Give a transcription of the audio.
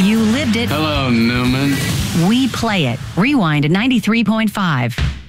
You lived it. Hello, Newman. We play it. Rewind at 93.5.